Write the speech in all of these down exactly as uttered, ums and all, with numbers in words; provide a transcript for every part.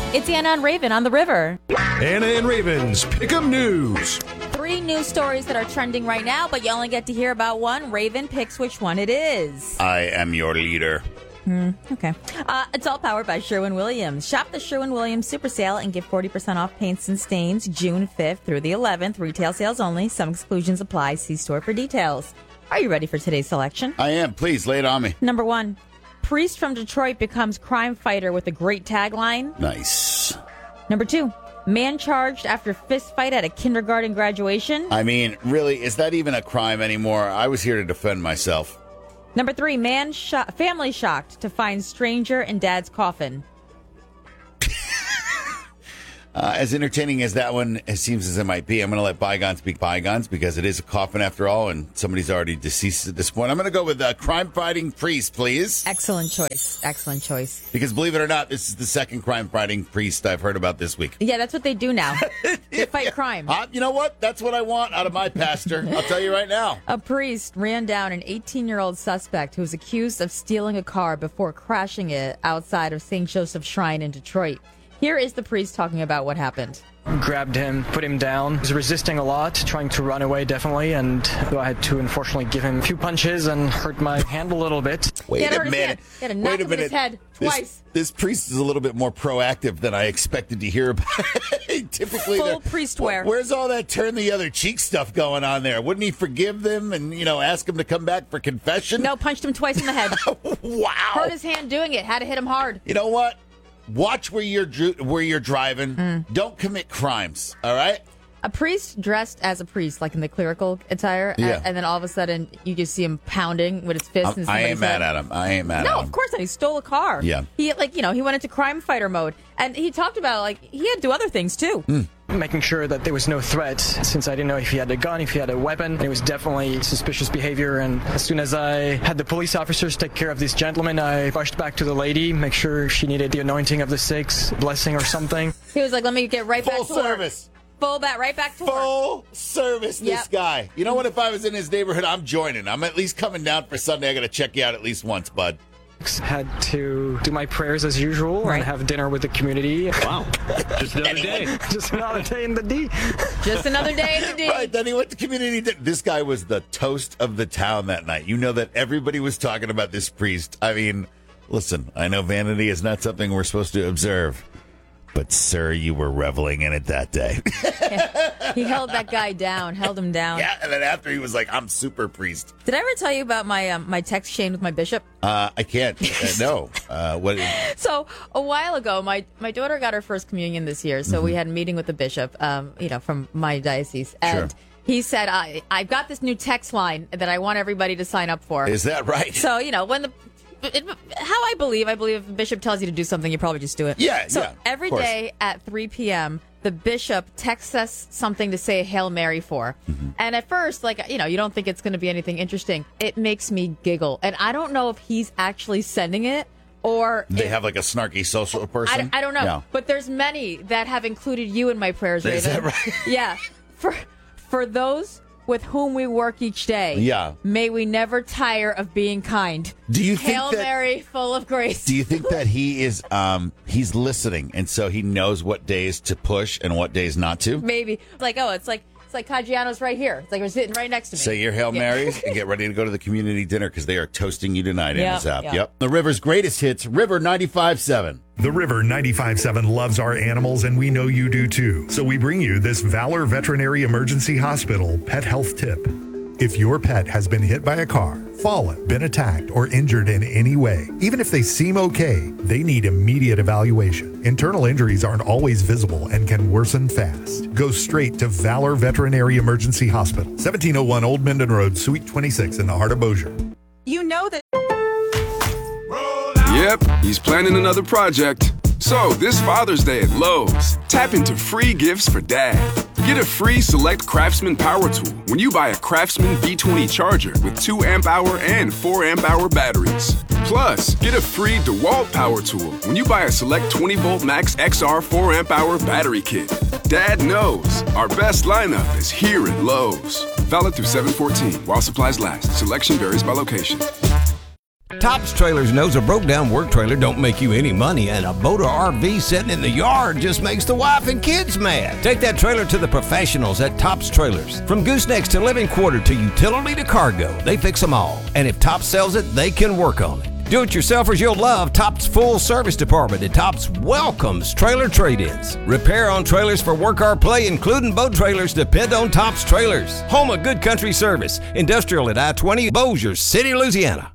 It's Anna and Raven on the river. Anna and Raven's Pick'em News. Three news stories that are trending right now, but you only get to hear about one. Raven picks which one it is. I am your leader. Hmm, okay. Uh, it's all powered by Sherwin-Williams. Shop the Sherwin-Williams Super Sale and get forty percent off paints and stains June fifth through the eleventh. Retail sales only. Some exclusions apply. See store for details. Are you ready for today's selection? I am. Please, lay it on me. Number one. Priest from Detroit becomes crime fighter with a great tagline. Nice. Number two. Man charged after fist fight at a kindergarten graduation. I mean, really, is that even a crime anymore? I was here to defend myself. Number three, man sho- family shocked to find stranger in dad's coffin. Uh, as entertaining as that one it seems as it might be, I'm going to let bygones be bygones because it is a coffin after all, and somebody's already deceased at this point. I'm going to go with uh, crime-fighting priest, please. Excellent choice. Excellent choice. Because believe it or not, this is the second crime-fighting priest I've heard about this week. Yeah, that's what they do now. They fight crime. Uh, you know what? That's what I want out of my pastor. I'll tell you right now. A priest ran down an eighteen-year-old suspect who was accused of stealing a car before crashing it outside of Saint Joseph Shrine in Detroit. Here is the priest talking about what happened. Grabbed him, put him down. He was resisting a lot, trying to run away, definitely, and I had to unfortunately give him a few punches and hurt my hand a little bit. Wait a minute. Head. He had to knock Wait a him minute. in his head twice. This, this priest is a little bit more proactive than I expected to hear about. Typically, full priest wear. Where's all that turn the other cheek stuff going on there? Wouldn't he forgive them and, you know, ask him to come back for confession? No, punched him twice in the head. Wow. Hurt his hand doing it. Had to hit him hard. You know what? Watch where you're dri- where you're driving. Mm. Don't commit crimes, all right? A priest dressed as a priest, like in the clerical attire, yeah. and, and then all of a sudden you just see him pounding with his fist. I'm, in I ain't mad head. at him. I ain't mad no, at him. No, of course not. He stole a car. Yeah. He, like, you know, he went into crime fighter mode. And he talked about, like, he had to do other things, too. Mm. Making sure that there was no threat, since I didn't know if he had a gun, if he had a weapon. It was definitely suspicious behavior, and as soon as I had the police officers take care of this gentleman, I rushed back to the lady, make sure she needed the anointing of the six, blessing or something. He was like, let me get right Full back to work. Full service. Full back, right back to Full work. Full service, this yep. guy. You know what? If I was in his neighborhood, I'm joining. I'm at least coming down for Sunday. I got to check you out at least once, bud. Had to do my prayers as usual right. and have dinner with the community. Wow. Just another day. Just another day in the D. Just another day in the D. Right, then he went to community dinner. This guy was the toast of the town that night. You know that everybody was talking about this priest. I mean, listen, I know vanity is not something we're supposed to observe. But, sir, you were reveling in it that day. Yeah. He held that guy down, held him down. Yeah, and then after he was like, I'm super priest. Did I ever tell you about my um, my text chain with my bishop? Uh, I can't. Uh, no. Uh, what? So, a while ago, my, my daughter got her first communion this year. So, mm-hmm. we had a meeting with the bishop, um, you know, from my diocese. And sure. he said, I, I've got this new text line that I want everybody to sign up for. Is that right? So, you know, when the... It, how I believe, I believe if the bishop tells you to do something, you probably just do it. Yeah, so yeah. every day at three p.m., the bishop texts us something to say Hail Mary for. Mm-hmm. And at first, like, you know, you don't think it's going to be anything interesting. It makes me giggle. And I don't know if he's actually sending it or... They if, have like a snarky social person? I, I don't know. No. But there's many that have included you in my prayers, Raven. Is that right? Yeah. For, for those... with whom we work each day. Yeah. May we never tire of being kind. Do you think Hail that, Mary, full of grace. Do you think that he is um he's listening and so he knows what days to push and what days not to? Maybe. Like, oh, it's like it's like Caggiano's right here. It's like we're sitting right next to me. Say your Hail Marys and get ready to go to the community dinner because they are toasting you tonight in yep, this app. Yep. yep. The River's greatest hits, River ninety-five point seven. The River ninety-five point seven loves our animals, and we know you do too. So we bring you this Valor Veterinary Emergency Hospital pet health tip. If your pet has been hit by a car, fallen, been attacked, or injured in any way, even if they seem okay, they need immediate evaluation. Internal injuries aren't always visible and can worsen fast. Go straight to Valor Veterinary Emergency Hospital, seventeen oh one Old Mendon Road, Suite twenty-six in the heart of Bossier. You know that... Yep, he's planning another project. So, this Father's Day at Lowe's, tap into free gifts for Dad. Get a free Select Craftsman power tool when you buy a Craftsman V twenty charger with two amp hour and four amp hour batteries. Plus, get a free DeWalt power tool when you buy a Select twenty volt Max X R four amp hour battery kit. Dad knows our best lineup is here at Lowe's. Valid through seven fourteen while supplies last. Selection varies by location. Tops Trailers knows a broke-down work trailer don't make you any money, and a boat or R V sitting in the yard just makes the wife and kids mad. Take that trailer to the professionals at Tops Trailers. From goosenecks to living quarter to utility to cargo, they fix them all. And if Tops sells it, they can work on it. Do-it-yourselfers you'll love Tops Full Service Department at Tops welcomes trailer trade-ins. Repair on trailers for work or play, including boat trailers, depend on Tops Trailers. Home of good country service. Industrial at I twenty, Bossier City, Louisiana.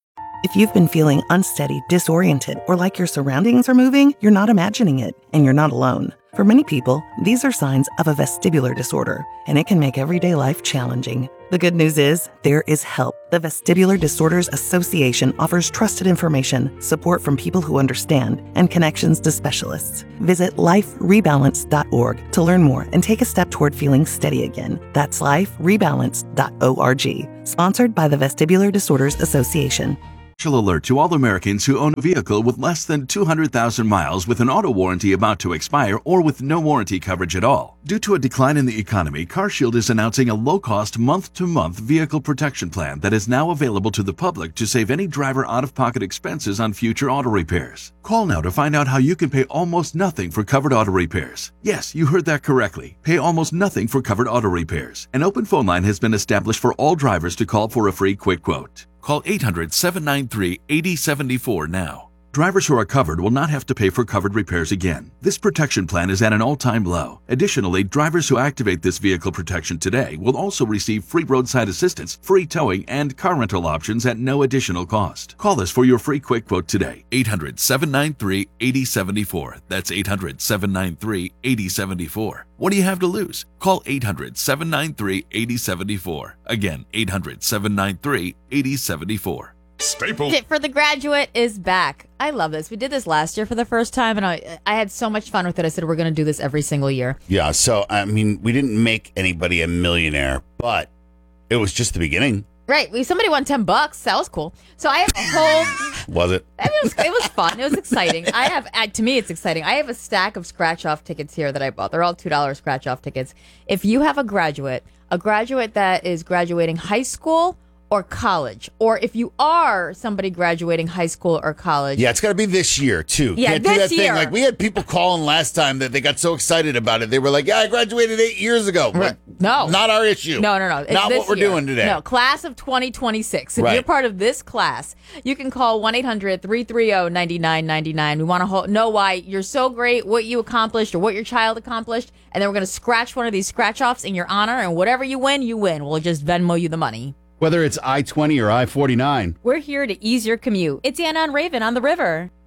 If you've been feeling unsteady, disoriented, or like your surroundings are moving, you're not imagining it, and you're not alone. For many people, these are signs of a vestibular disorder, and it can make everyday life challenging. The good news is, there is help. The Vestibular Disorders Association offers trusted information, support from people who understand, and connections to specialists. Visit life rebalance dot org to learn more and take a step toward feeling steady again. That's life rebalance dot org. Sponsored by the Vestibular Disorders Association. Special alert to all Americans who own a vehicle with less than two hundred thousand miles with an auto warranty about to expire or with no warranty coverage at all. Due to a decline in the economy, CarShield is announcing a low-cost month-to-month vehicle protection plan that is now available to the public to save any driver out-of-pocket expenses on future auto repairs. Call now to find out how you can pay almost nothing for covered auto repairs. Yes, you heard that correctly. Pay almost nothing for covered auto repairs. An open phone line has been established for all drivers to call for a free quick quote. Call eight hundred, seven nine three, eight zero seven four now. Drivers who are covered will not have to pay for covered repairs again. This protection plan is at an all-time low. Additionally, drivers who activate this vehicle protection today will also receive free roadside assistance, free towing, and car rental options at no additional cost. Call us for your free quick quote today. eight hundred, seven nine three, eight zero seven four. That's eight hundred, seven nine three, eight zero seven four. What do you have to lose? Call eight hundred, seven nine three, eight zero seven four. Again, eight hundred, seven nine three, eight zero seven four. Staple. Fit for the Graduate is back. I love this. We did this last year for the first time, and I I had so much fun with it. I said we're going to do this every single year. Yeah, so, I mean, we didn't make anybody a millionaire, but it was just the beginning. Right. We somebody won ten bucks. That was cool. So I have a whole... Was it? I mean, it, was, it was fun. It was exciting. I have, uh, to me, it's exciting. I have a stack of scratch-off tickets here that I bought. They're all two dollars scratch-off tickets. If you have a graduate, a graduate that is graduating high school or college, or if you are somebody graduating high school or college. Yeah, it's got to be this year, too. Yeah, Can't this do that year. Thing. Like, we had people calling last time that they got so excited about it. They were like, yeah, I graduated eight years ago. Like, no. Not our issue. No, no, no. It's not this what we're year. doing today. No, class of twenty twenty-six. If Right. you're part of this class, you can call one eight hundred, three three zero, nine nine nine nine. We want to ho- know why you're so great, what you accomplished, or what your child accomplished, and then we're going to scratch one of these scratch-offs in your honor, and whatever you win, you win. We'll just Venmo you the money. Whether it's I twenty or I forty-nine. We're here to ease your commute. It's Anna and Raven on the river.